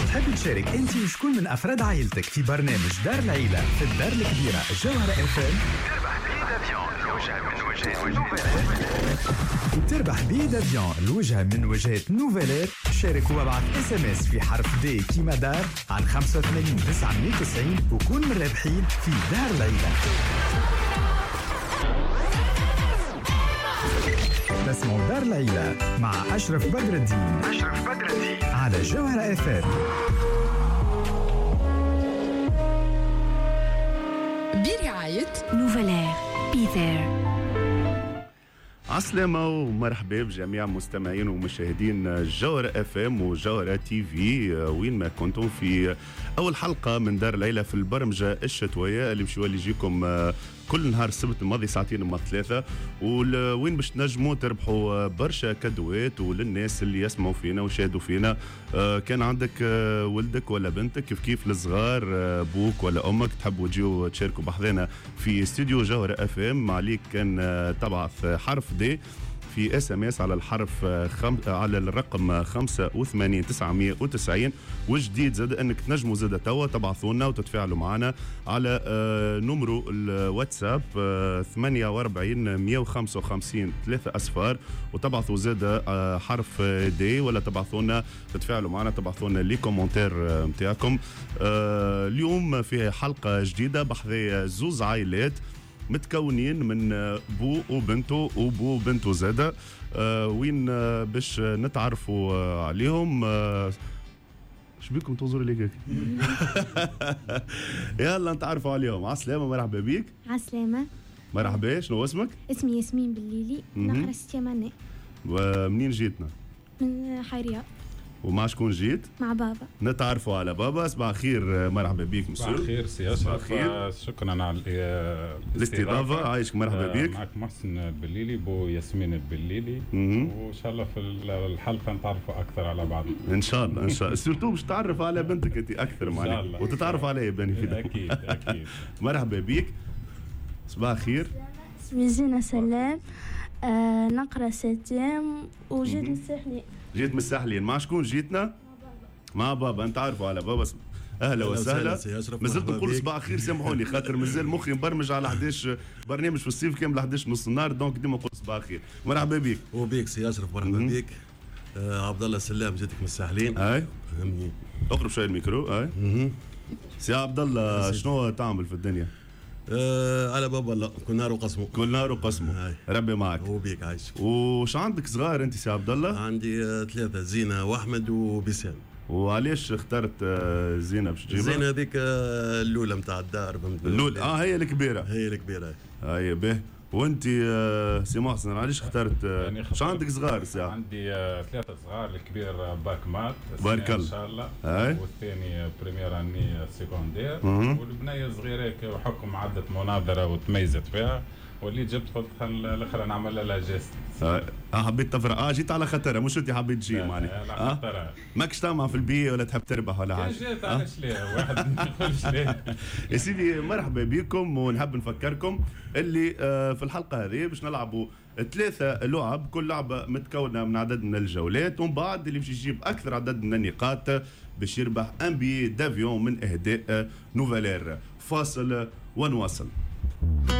تحب تشارك انت وشكون من افراد عائلتك في برنامج دار العيلة في الدار الكبيرة الجوهرة FM، تربح بيه دافيون لوجهة من وجهات نوفيلير. شارك وابعث SMS في حرف دي كيما دار عن 85 990 وكون من الرابحين في دار العيلة. تسمعوا دار العيلة مع أشرف بدر الدين على جوهرة FM. برعاية نوفيلير بيثير. عسلامة ومرحبا بجميع مستمعين ومشاهدين جوهرة FM وجوهرة تي في وين ما كنتم في أول حلقة من دار العيلة في البرمجة الشتوية اللي مشوا يجيكم كل نهار السبت الماضي ساعتين مع 3 وين باش تنجموا تربحوا برشا كادوات. وللناس اللي يسمعوا فينا وشاهدوا فينا كان عندك ولدك ولا بنتك كيف الصغار بوك ولا أمك تحبوا تجيوا تشاركوا بحذنا في استوديو جوهرة FM، عليك كان تبعث حرف دي في SMS على الحرف على الرقم 85 وجديد زاد انك تنجموا زاد توا تبعثوا لنا وتتفاعلوا معنا على نمرو الواتساب 48 155 3 أصفار وتبعثوا زاد حرف دي ولا تبعثوا لنا تتفاعلوا معنا تبعثوا لنا لي كومنتير نتاعكم. اليوم في حلقة جديدة بحذايا زوز عائلات متكونين من بو وبنته وبو وبنته زادة وين باش نتعرفوا عليهم. شبيكم تنظروا ليك يلا نتعرفوا عليهم. عسلامة مرحبا بيك. عسلامة. مرحبا، شنو اسمك؟ اسمي ياسمين بالليلي، نقرا 6 منى. ومنين جيتنا؟ من حيرية. ومع شكون جيت؟ مع بابا. نتعرفوا على بابا. صباح خير، مرحبا بيك مسؤول. صباح خير سي أشرف، شكرا على الاستضافة. عايشك، مرحبا بيك. معك محسن البليلي بو ياسمين البليلي وإن شاء الله في الحلقة نتعرفوا أكثر على بعض إن شاء الله. إن شاء الله سورتو باش تعرف على بنتك أنت أكثر معنا وتتعرف عليا بني في أكيد. مرحبا بيك. صباح خير. اسمي زينة سلام، نقرا 7 وجيت من الساحلين. جيت من الساحلين. مع شكون جيتنا؟ مع بابا. انت عارفوا على بابا. اهلا وسهلا. مازلت نقول صباح خير، سامحوني خاطر مازال مخي مبرمج على 11 برنامج في الصيف كامل 11 نص النهار، دونك ديما نقول صباح خير. مرحبا بك. وبيك سي اشرف، مرحبا بك. عبد الله سلام، جيتك من الساحلين. اي اقرب شويه الميكرو. اي سي عبد الله، شنو تعمل في الدنيا؟ على بابا الله، كل نهار وقسمه. ربي معك. وبيك عايش. وش عندك صغار انت سي عبد الله؟ عندي 3، زينة واحمد وبسام. وعليش اخترت زينة باش تجيبها؟ زينة هذيك الأولى متاع الدار. الأولى هي الكبيرة. هي به. وانت سي محسن علاش اخترت؟ يعني شو عندك صغار ساعة؟ عندي 3 صغار، الكبير باك مات بارك الله ان شاء الله، والثاني بريمير اني سيكوندير، والبنيه صغيره وحكم عدت مناظره وتميزت فيها واللي جبت قلت الاخرى نعمل لها جيست. حبيت تفرق. جيت على خطرها، مش انت حبيت تجي معناها. ماكش طمع في البيئة ولا تحب تربح ولا حاجه؟ جيت علاش ليه واحد ما يقولش ليه. يا سيدي مرحبا بكم، ونحب نفكركم اللي في الحلقه هذه باش نلعبوا 3 لعب، كل لعبه متكونه من عدد من الجولات، ومن بعد اللي باش يجيب اكثر عدد من النقاط باش يربح ان بي دافيون من اهداء نوفيلير. فاصل ونواصل.